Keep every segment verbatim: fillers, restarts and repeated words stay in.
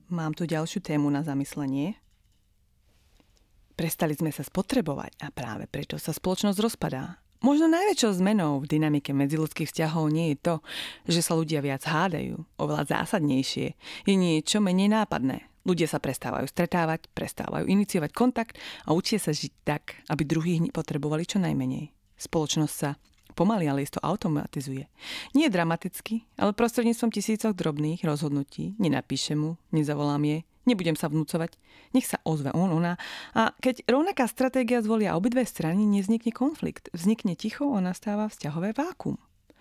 Mám tu ďalšiu tému na zamyslenie. Prestali sme sa spotrebovať a práve preto sa spoločnosť rozpadá. Možno najväčšou zmenou v dynamike medziľudských vzťahov nie je to, že sa ľudia viac hádajú. Oveľa zásadnejšie je niečo menej nápadné. Ľudia sa prestávajú stretávať, prestávajú iniciovať kontakt a učia sa žiť tak, aby druhých potrebovali čo najmenej. Spoločnosť sa pomaly, ale isto automatizuje. Nie dramaticky, ale prostredníctvom tisícoch drobných rozhodnutí. Nenapíšem mu, nezavolám jej, nebudem sa vnúcovať, nech sa ozve on, ona. A keď rovnaká stratégia zvolia obidve strany, nevznikne konflikt. Vznikne ticho a nastáva vzťahové vákuum.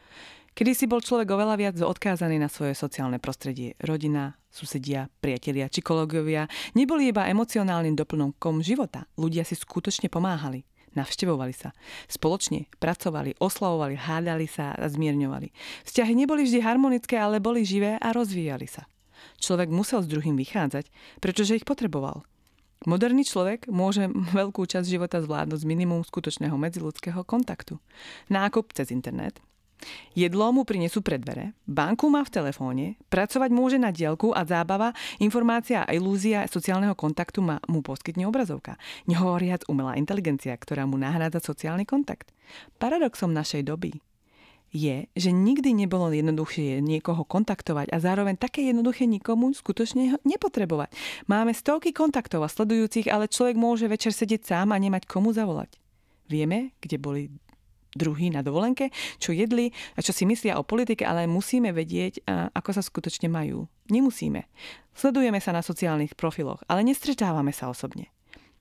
Kedysi bol človek oveľa viac odkázaný na svoje sociálne prostredie. Rodina, susedia, priatelia či kolegovia neboli iba emocionálnym doplnkom života. Ľudia si skutočne pomáhali. Navštevovali sa. Spoločne pracovali, oslavovali, hádali sa a zmierňovali. Vzťahy neboli vždy harmonické, ale boli živé a rozvíjali sa. Človek musel s druhým vychádzať, pretože ich potreboval. Moderný človek môže veľkú časť života zvládnuť s minimum skutočného medziľudského kontaktu. Nákup cez internet. Jedlo mu prinesú pred dvere, banku má v telefóne, pracovať môže na diaľku a zábava, informácia a ilúzia sociálneho kontaktu má, mu poskytne obrazovka. Nehovoriac umelá inteligencia, ktorá mu nahrádza sociálny kontakt. Paradoxom našej doby je, že nikdy nebolo jednoduchšie niekoho kontaktovať a zároveň také jednoduché nikomu skutočne nepotrebovať. Máme stovky kontaktov a sledujúcich, ale človek môže večer sedieť sám a nemať komu zavolať. Vieme, kde boli druhý na dovolenke, čo jedli a čo si myslia o politike, ale musíme vedieť, ako sa skutočne majú. Nemusíme. Sledujeme sa na sociálnych profiloch, ale nestretávame sa osobne.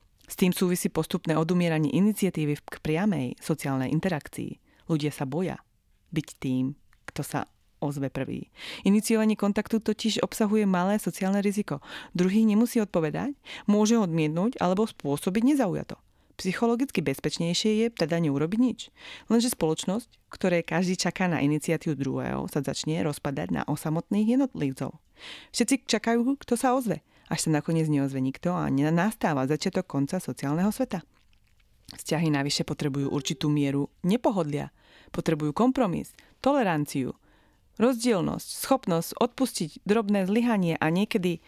S tým súvisí postupné odumieranie iniciatívy k priamej sociálnej interakcii. Ľudia sa boja byť tým, kto sa ozve prvý. Iniciovanie kontaktu totiž obsahuje malé sociálne riziko. Druhý nemusí odpovedať, môže odmietnúť alebo spôsobiť nezaujato. Psychologicky bezpečnejšie je teda neurobiť nič. Lenže spoločnosť, ktorej každý čaká na iniciatívu druhého, sa začne rozpadať na osamotných jednotlivcov. Všetci čakajú, kto sa ozve, až sa nakoniec neozve nikto a nastáva začiatok konca sociálneho sveta. Vzťahy navyše potrebujú určitú mieru nepohodlia, potrebujú kompromis, toleranciu, rozdielnosť, schopnosť odpustiť drobné zlyhanie a niekedy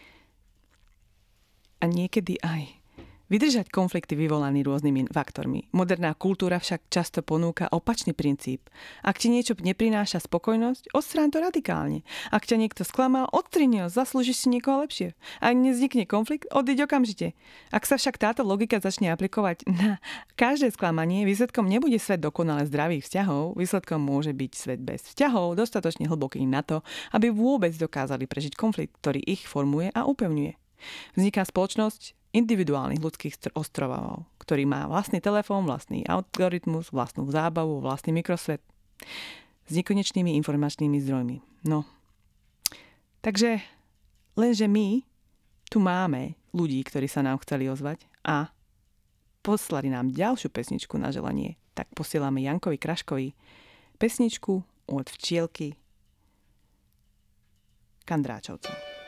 a niekedy aj vydržať konflikty vyvolané rôznymi faktormi. Moderná kultúra však často ponúka opačný princíp. Ak ti niečo neprináša spokojnosť, odstráň to radikálne. Ak ťa niekto sklamal, odstrini ho, zaslúžiš si niekoho lepšie. Ak nevznikne konflikt, odíď okamžite. Ak sa však táto logika začne aplikovať na každé sklamanie, výsledkom nebude svet dokonale zdravých vzťahov, výsledkom môže byť svet bez vzťahov, dostatočne hlboký na to, aby vôbec dokázali prežiť konflikt, ktorý ich formuje a upevňuje. Vzniká spoločnosť individuálnych ľudských ostrovov, ktorý má vlastný telefón, vlastný algoritmus, vlastnú zábavu, vlastný mikrosvet s nekonečnými informačnými zdrojmi. No. Takže lenže my tu máme ľudí, ktorí sa nám chceli ozvať a poslali nám ďalšiu pesničku na želanie. Tak posielame Jankovi Kraškovi pesničku od včielky Kandráčovcov.